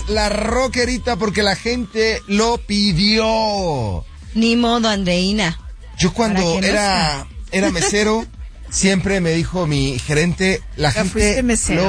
la rockerita porque la gente lo pidió. Ni modo, Andreina. Yo cuando era mesero, siempre me dijo mi gerente, la gente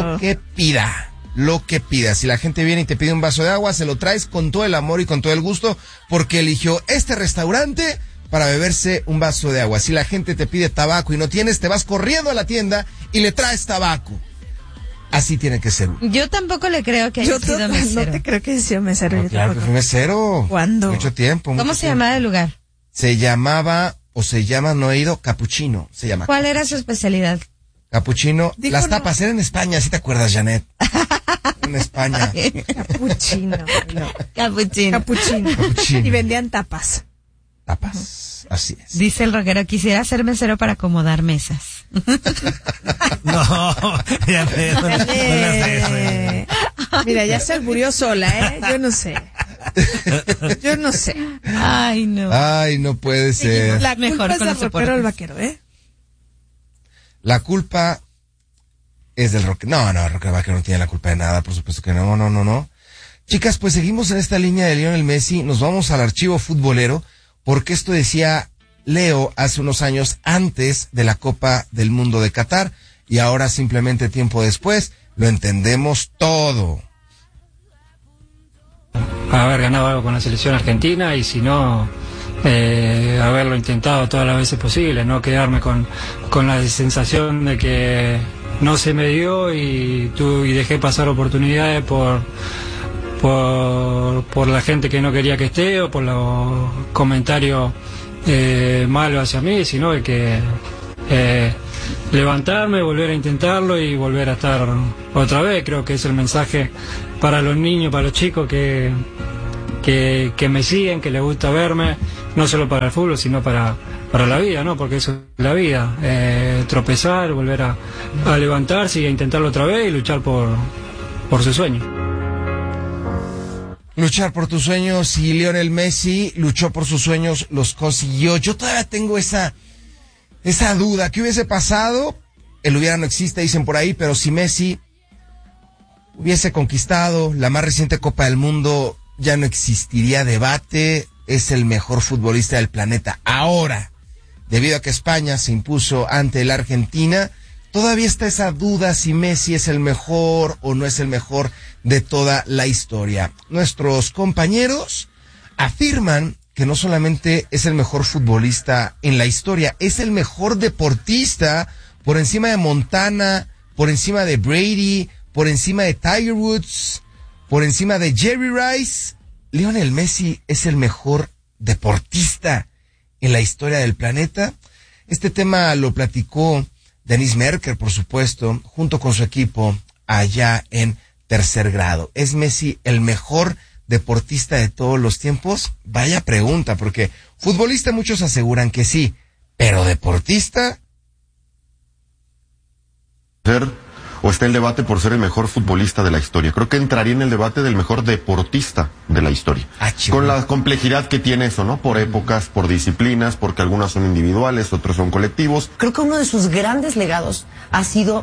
lo que pida. Si la gente viene y te pide un vaso de agua, se lo traes con todo el amor y con todo el gusto, porque eligió este restaurante para beberse un vaso de agua. Si la gente te pide tabaco y no tienes, te vas corriendo a la tienda y le traes tabaco. Así tiene que ser. Yo tampoco le creo que haya sido mesero. No te creo que haya sido mesero. No, claro que fui mesero. ¿Cuándo? Mucho tiempo. ¿Cómo se llamaba el lugar? Se llamaba, o se llama, no he ido, Capuchino. Se llama. ¿Cuál era su especialidad? Capuchino. Dijo Las no. tapas eran en España, ¿sí te acuerdas, Janet? En España. Capuchino. Capuchino. Y vendían tapas. Tapas, así es. Dice el rockero, quisiera ser mesero para acomodar mesas. No, Janet. Mira, ya se alburió sola, Yo no sé. Ay, no. Ay, no puede ser. La Mejor culpa es con del los rockero al soportes. vaquero, La culpa es del rockero. No, el rockero vaquero no tiene la culpa de nada, por supuesto que no. Chicas, pues seguimos en esta línea de Lionel Messi. Nos vamos al archivo futbolero, porque esto decía Leo hace unos años antes de la Copa del Mundo de Qatar, y ahora simplemente tiempo después lo entendemos todo. Haber ganado algo con la selección argentina, y si no, haberlo intentado todas las veces posibles, no quedarme con la sensación de que no se me dio y dejé pasar oportunidades por la gente que no quería que esté, o por los comentarios malos hacia mí, sino de que levantarme, volver a intentarlo y volver a estar otra vez. Creo que es el mensaje para los niños, para los chicos que me siguen, que les gusta verme, no solo para el fútbol, sino para la vida, ¿no? Porque eso es la vida, tropezar, volver a levantarse y a intentarlo otra vez y luchar por su sueño. Luchar por tus sueños, y Lionel Messi luchó por sus sueños, los consiguió. Yo todavía tengo esa duda. ¿Qué hubiese pasado? El hubiera no existe, dicen por ahí, pero si Messi hubiese conquistado la más reciente Copa del Mundo, ya no existiría debate. Es el mejor futbolista del planeta. Ahora, debido a que España se impuso ante la Argentina, todavía está esa duda si Messi es el mejor o no es el mejor de toda la historia. Nuestros compañeros afirman que no solamente es el mejor futbolista en la historia, es el mejor deportista, por encima de Montana, por encima de Brady, por encima de Tiger Woods, por encima de Jerry Rice. Lionel Messi es el mejor deportista en la historia del planeta. Este tema lo platicó Dennis Merker, por supuesto, junto con su equipo allá en tercer grado. ¿Es Messi el mejor deportista de todos los tiempos? Vaya pregunta, porque futbolista muchos aseguran que sí, pero deportista. ¿O está el debate por ser el mejor futbolista de la historia? Creo que entraría en el debate del mejor deportista de la historia. Con la complejidad que tiene eso, ¿no? Por épocas, por disciplinas, porque algunas son individuales, otros son colectivos. Creo que uno de sus grandes legados ha sido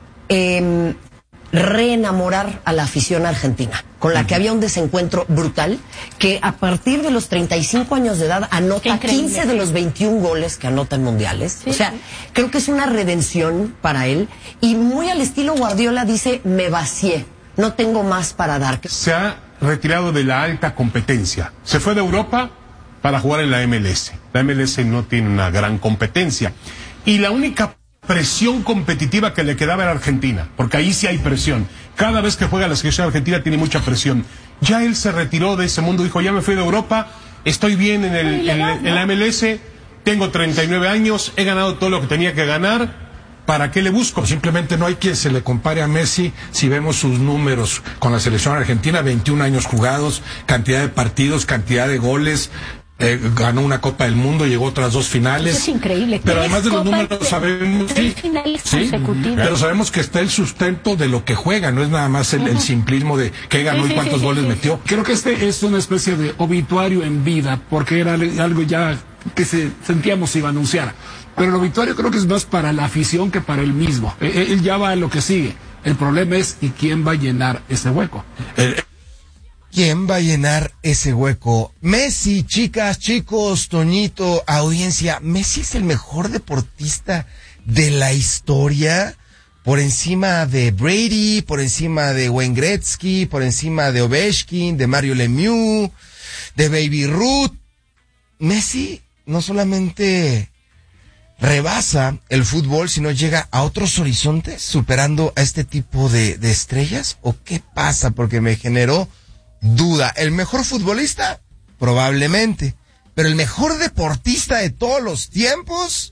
reenamorar a la afición argentina, con la que había un desencuentro brutal, que a partir de los 35 años de edad anota 15 de los 21 goles que anota en mundiales. Sí, o sea, creo que es una redención para él, y muy al estilo Guardiola dice, me vacié, no tengo más para dar. Se ha retirado de la alta competencia, se fue de Europa para jugar en la MLS. La MLS no tiene una gran competencia, y la única presión competitiva que le quedaba era Argentina, porque ahí sí hay presión. Cada vez que juega la selección argentina tiene mucha presión. Ya él se retiró de ese mundo, dijo, ya me fui de Europa, estoy bien en la MLS, tengo 39 años, he ganado todo lo que tenía que ganar, ¿para qué le busco? Simplemente no hay quien se le compare a Messi. Si vemos sus números con la selección argentina, 21 años jugados, cantidad de partidos, cantidad de goles. Ganó una Copa del Mundo, llegó a otras 2 finales. Eso es increíble. Pero además de los números sabemos, finales consecutivas. Pero sabemos que está el sustento de lo que juega, no es nada más el simplismo de qué ganó y cuántos goles metió. Creo que este es una especie de obituario en vida, porque era algo ya que sentíamos se iba a anunciar. Pero el obituario creo que es más para la afición que para él mismo. Él ya va a lo que sigue. El problema es, ¿y quién va a llenar ese hueco? ¿Quién va a llenar ese hueco? Messi, chicas, chicos, Toñito, audiencia. Messi es el mejor deportista de la historia, por encima de Brady, por encima de Wayne Gretzky, por encima de Ovechkin, de Mario Lemieux, de Baby Ruth. Messi no solamente rebasa el fútbol, sino llega a otros horizontes, superando a este tipo de estrellas. ¿O qué pasa? Porque me generó duda. ¿El mejor futbolista? Probablemente. ¿Pero el mejor deportista de todos los tiempos?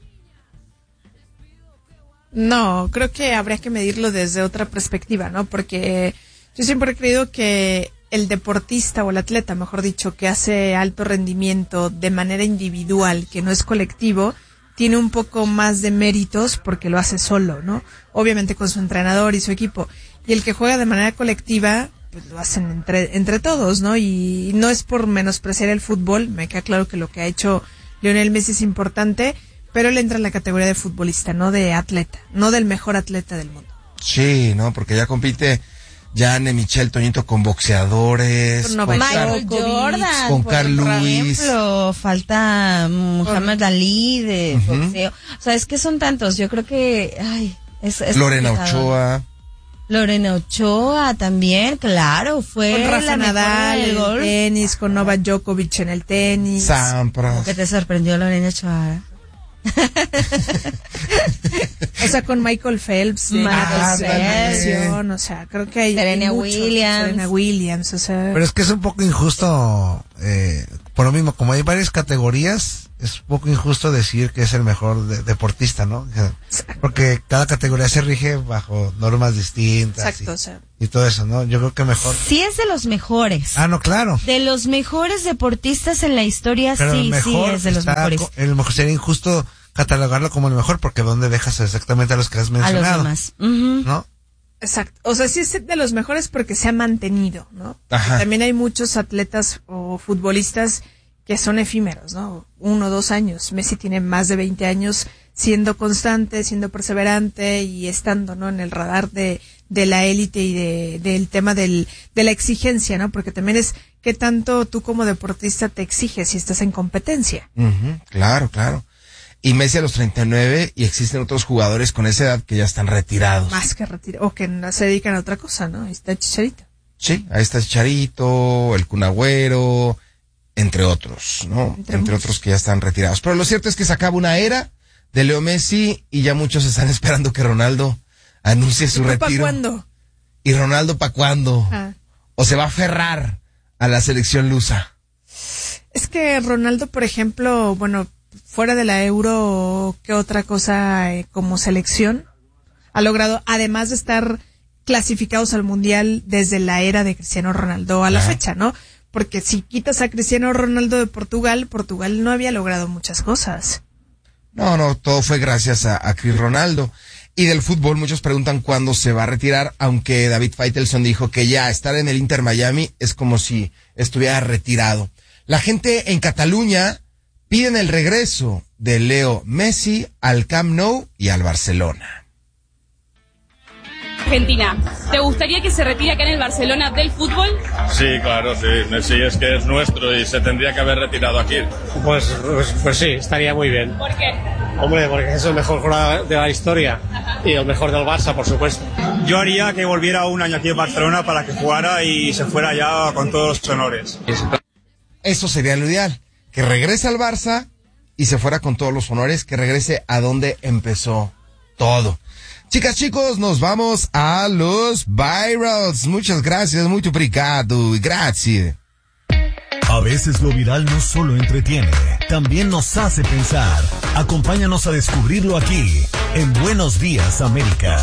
No, creo que habría que medirlo desde otra perspectiva, ¿no? Porque yo siempre he creído que el deportista o el atleta, mejor dicho, que hace alto rendimiento de manera individual, que no es colectivo, tiene un poco más de méritos porque lo hace solo, ¿no? Obviamente con su entrenador y su equipo. Y el que juega de manera colectiva, pues lo hacen entre todos, ¿no? Y no es por menospreciar el fútbol, me queda claro que lo que ha hecho Lionel Messi es importante, pero él entra en la categoría de futbolista, no de atleta, no del mejor atleta del mundo. Sí, ¿no? Porque ya compite Gianni, Michel, Toñito con boxeadores, Con Michael Jordan, con por Carl Lewis. ejemplo, falta Muhammad Ali de boxeo. O sea, es que son tantos. Yo creo que, es Lorena complicado. Ochoa. Lorena Ochoa también, claro, fue Con Rafa la Nadal mejor en del el golf. tenis, con Novak Djokovic en el tenis. Sampras. ¿Cómo que te sorprendió Lorena Ochoa? O sea, con Michael Phelps. Michael O sea, creo que hay Serena muchos. Williams. Serena Williams, o sea. Pero es que es un poco injusto, por lo mismo, como hay varias categorías, es un poco injusto decir que es el mejor deportista, ¿no? Porque cada categoría se rige bajo normas distintas. Exacto, o sea. Y todo eso, ¿no? Yo creo que mejor. Sí es de los mejores. Ah, no, claro. De los mejores deportistas en la historia, Pero sí, el mejor sí es de los mejores. El mejor sería injusto catalogarlo como el mejor, porque ¿dónde dejas exactamente a los que has A mencionado? los demás. Ujú. ¿No? Exacto. O sea, sí es de los mejores porque se ha mantenido, ¿no? Ajá. También hay muchos atletas o futbolistas que son efímeros, ¿no? 1 o 2 años. Messi tiene más de 20 años siendo constante, siendo perseverante y estando, ¿no? En el radar de la élite y del tema de la exigencia, ¿no? Porque también es qué tanto tú como deportista te exiges si estás en competencia. Claro, claro. Y Messi a los 39, y existen otros jugadores con esa edad que ya están retirados. Más que retiro, o que no se dedican a otra cosa, ¿no? Ahí está Chicharito. Sí, ahí está Chicharito, el Kun Agüero, entre otros, ¿no? Entre otros que ya están retirados. Pero lo cierto es que se acaba una era de Leo Messi y ya muchos están esperando que Ronaldo anuncie su retiro. ¿Para cuándo? ¿Y Ronaldo para cuándo? Ah. ¿O se va a aferrar a la selección lusa? Es que Ronaldo, por ejemplo, bueno, fuera de la Euro, ¿qué otra cosa como selección ha logrado? Además de estar clasificados al Mundial desde la era de Cristiano Ronaldo a la fecha, ¿no? Porque si quitas a Cristiano Ronaldo de Portugal, Portugal no había logrado muchas cosas. No, todo fue gracias a Chris Ronaldo. Y del fútbol muchos preguntan cuándo se va a retirar, aunque David Faitelson dijo que ya estar en el Inter Miami es como si estuviera retirado. La gente en Cataluña piden el regreso de Leo Messi al Camp Nou y al Barcelona. Argentina, ¿te gustaría que se retire acá en el Barcelona del fútbol? Sí, claro, sí. Messi es que es nuestro y se tendría que haber retirado aquí. Pues sí, estaría muy bien. ¿Por qué? Hombre, porque es el mejor jugador de la historia y el mejor del Barça, por supuesto. Yo haría que volviera un año aquí en Barcelona para que jugara y se fuera ya con todos los honores. Eso sería lo ideal, que regrese al Barça y se fuera con todos los honores, que regrese a donde empezó todo. Chicas, chicos, nos vamos a los virals. Muchas gracias, muy obrigado, gracias. A veces lo viral no solo entretiene, también nos hace pensar. Acompáñanos a descubrirlo aquí, en Buenos Días, América.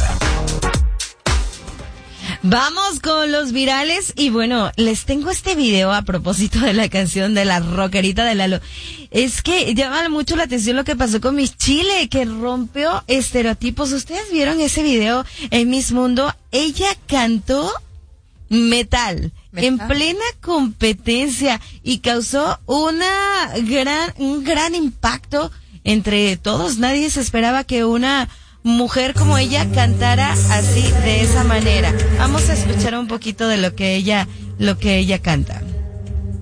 Vamos con los virales y bueno, les tengo este video a propósito de la canción de la rockerita de Lalo. Es que llama mucho la atención lo que pasó con Miss Chile, que rompió estereotipos. ¿Ustedes vieron ese video en Miss Mundo? Ella cantó metal en plena competencia y causó un gran impacto entre todos. Nadie se esperaba que una mujer como ella cantara así, de esa manera. Vamos a escuchar un poquito de lo que ella canta.